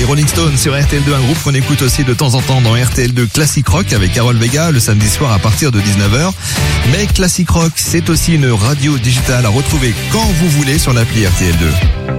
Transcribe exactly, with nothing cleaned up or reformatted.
Rolling Stones sur R T L deux, un groupe qu'on écoute aussi de temps en temps dans R T L deux Classic Rock avec Carole Vega le samedi soir à partir de dix-neuf heures. Mais Classic Rock, c'est aussi une radio digitale à retrouver quand vous voulez sur l'appli R T L deux.